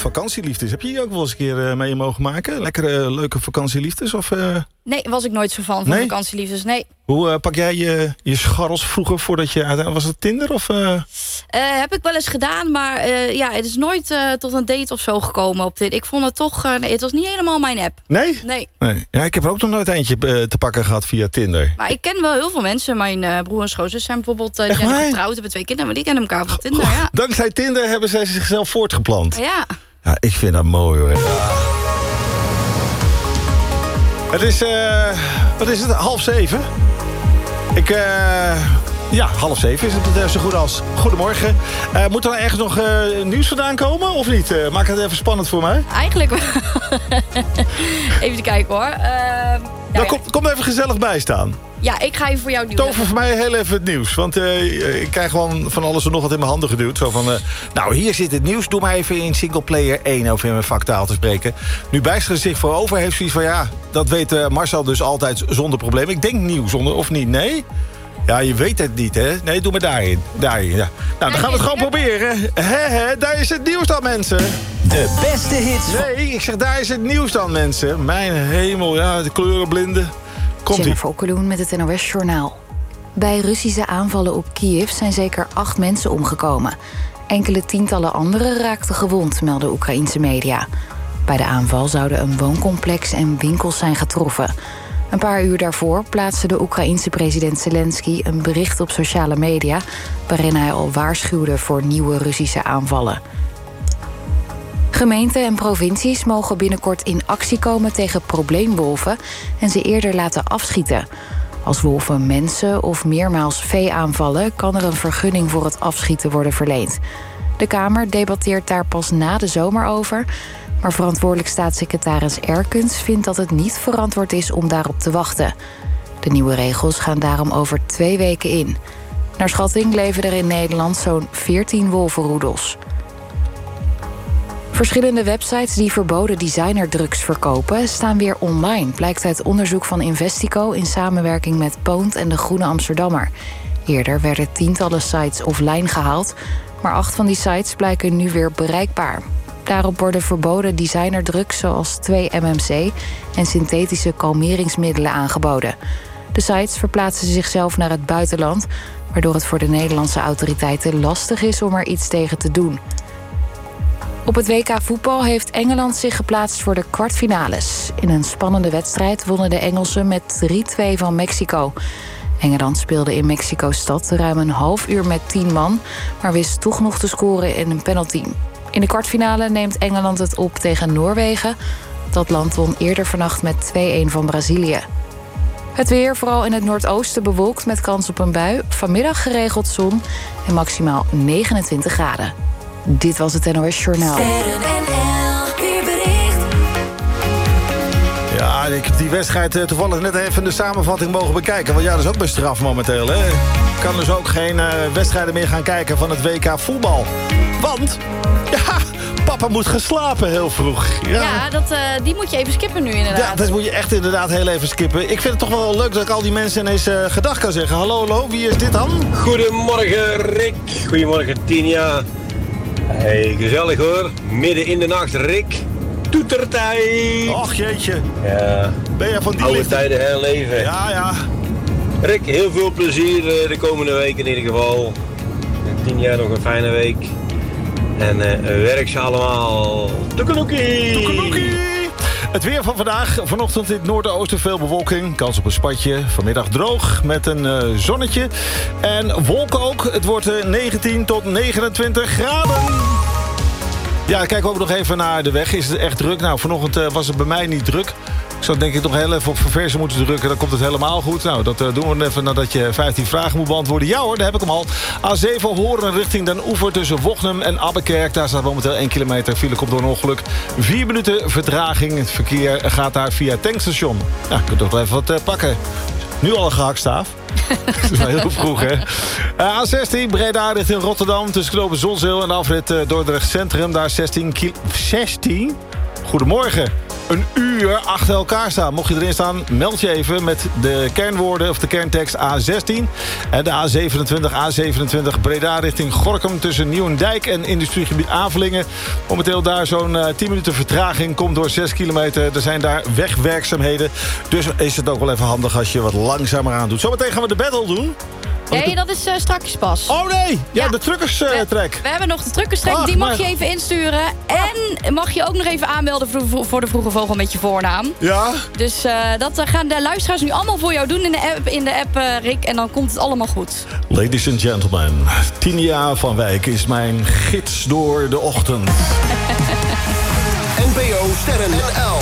vakantieliefdes. Heb je hier ook wel eens een keer mee mogen maken? Lekkere, leuke vakantieliefdes? Of, Nee, was ik nooit zo van vakantieliefdes, nee. Hoe pak jij je scharrels vroeger voordat je uiteindelijk... Was het Tinder of... Heb ik wel eens gedaan, maar het is nooit tot een date of zo gekomen op dit. Ik vond het toch... nee, het was niet helemaal mijn app. Nee? Nee. Ja, ik heb er ook nog nooit eentje te pakken gehad via Tinder. Maar ik ken wel heel veel mensen. Mijn broer en schoonzus zijn bijvoorbeeld... die zijn getrouwd, hebben 2 kinderen, maar die kennen elkaar van Tinder, ja. Dankzij Tinder hebben zij zichzelf voortgeplant. Ja. Ja, ik vind dat mooi, hoor. Het is, wat is het, 6:30? Ja, 6:30 is het zo goed als. Goedemorgen. Moet er ergens nog nieuws vandaan komen, of niet? Maak het even spannend voor mij. Eigenlijk wel. Even te kijken, hoor. Kom er even gezellig bij staan. Ja, ik ga even voor jou nieuws. Tover voor mij heel even het nieuws. Want ik krijg gewoon van alles en nog wat in mijn handen geduwd. Zo van, nou, hier zit het nieuws. Doe maar even in singleplayer 1, over in mijn vaktaal te spreken. Nu Bijster zich voorover heeft zoiets van... ja, dat weet Marcel dus altijd zonder probleem. Ik denk nieuws, of niet? Nee? Ja, je weet het niet, hè? Nee, doe maar daarin. Ja. Nou, dan gaan we het gewoon proberen. Daar is het nieuws dan, mensen. De beste hits. Nee, ik zeg, daar is het nieuws dan, mensen. Mijn hemel, ja, de kleurenblinden. Komt-ie. Jennifer Okkeloen met het NOS Journaal. Bij Russische aanvallen op Kiev zijn zeker 8 mensen omgekomen. Enkele tientallen anderen raakten gewond, melden Oekraïense media. Bij de aanval zouden een wooncomplex en winkels zijn getroffen. Een paar uur daarvoor plaatste de Oekraïense president Zelensky een bericht op sociale media... waarin hij al waarschuwde voor nieuwe Russische aanvallen. Gemeenten en provincies mogen binnenkort in actie komen tegen probleemwolven... en ze eerder laten afschieten. Als wolven mensen of meermaals vee aanvallen... kan er een vergunning voor het afschieten worden verleend. De Kamer debatteert daar pas na de zomer over... maar verantwoordelijk staatssecretaris Erkens vindt dat het niet verantwoord is om daarop te wachten. De nieuwe regels gaan daarom over 2 weken in. Naar schatting leven er in Nederland zo'n 14 wolvenroedels. Verschillende websites die verboden designerdrugs verkopen... staan weer online, blijkt uit onderzoek van Investico... in samenwerking met Poont en de Groene Amsterdammer. Eerder werden tientallen sites offline gehaald... maar 8 van die sites blijken nu weer bereikbaar. Daarop worden verboden designerdrugs zoals 2-MMC... en synthetische kalmeringsmiddelen aangeboden. De sites verplaatsen zichzelf naar het buitenland... waardoor het voor de Nederlandse autoriteiten lastig is om er iets tegen te doen. Op het WK voetbal heeft Engeland zich geplaatst voor de kwartfinales. In een spannende wedstrijd wonnen de Engelsen met 3-2 van Mexico. Engeland speelde in Mexico-stad ruim een half uur met 10 man... maar wist toch nog te scoren in een penalty. In de kwartfinale neemt Engeland het op tegen Noorwegen. Dat land won eerder vannacht met 2-1 van Brazilië. Het weer, vooral in het noordoosten, bewolkt met kans op een bui. Vanmiddag geregeld zon en maximaal 29 graden. Dit was het NOS Journaal. Ja, ik heb die wedstrijd toevallig net even de samenvatting mogen bekijken. Want ja, dat is ook best straf momenteel, hè. Ik kan dus ook geen wedstrijden meer gaan kijken van het WK voetbal. Want, ja, papa moet gaan slapen heel vroeg. Ja, die moet je even skippen nu inderdaad. Ja, dat moet je echt inderdaad heel even skippen. Ik vind het toch wel leuk dat ik al die mensen ineens gedag kan zeggen. Hallo, wie is dit dan? Goedemorgen, Rick. Goedemorgen, Tinja. Hey, gezellig hoor. Midden in de nacht, Rick. Toetertijd. Och, jeetje. Ja. Ben jij van die oude liefde? tijden herleven. Ja. Rick, heel veel plezier de komende week in ieder geval. 10 jaar nog een fijne week. En werk ze allemaal. Toekenoekie. Het weer van vandaag. Vanochtend in het noordoosten veel bewolking. Kans op een spatje. Vanmiddag droog met een zonnetje. En wolken ook. Het wordt 19 tot 29 graden. Ja, dan kijken we ook nog even naar de weg. Is het echt druk? Nou, vanochtend was het bij mij niet druk. Ik zou denk ik nog heel even op verversen moeten drukken. Dan komt het helemaal goed. Nou, dat doen we even nadat je 15 vragen moet beantwoorden. Ja hoor, daar heb ik hem al. A7 Horen richting Den Oever tussen Wochnum en Abbekerk. Daar staat momenteel 1 kilometer file, komt door een ongeluk. 4 minuten vertraging. Het verkeer gaat daar via het tankstation. Nou, je kunt toch wel even wat pakken. Nu al een gehaktstaaf. Dat is wel heel vroeg, hè. A16 Breda richting Rotterdam. Tussen knopen Zonzeel en afrit Dordrecht Centrum. Daar 16? Goedemorgen. Een uur achter elkaar staan. Mocht je erin staan, meld je even met de kernwoorden of de kerntekst A16. En de A27 Breda richting Gorinchem tussen Nieuwendijk en industriegebied Avelingen. Momenteel daar zo'n 10 minuten vertraging. Komt door 6 kilometer. Er zijn daar wegwerkzaamheden. Dus is het ook wel even handig als je wat langzamer aan doet. Zometeen gaan we de battle doen. Nee, dat is strakjes pas. Oh nee, ja. De truckerstrek. We hebben nog de truckerstrek, die mag je even insturen. En mag je ook nog even aanmelden voor de Vroege Vogel met je voornaam. Ja. Dus dat gaan de luisteraars nu allemaal voor jou doen in de app, Rick. En dan komt het allemaal goed. Ladies and gentlemen, Tinia van Wijk is mijn gids door de ochtend. NPO Sterren NL.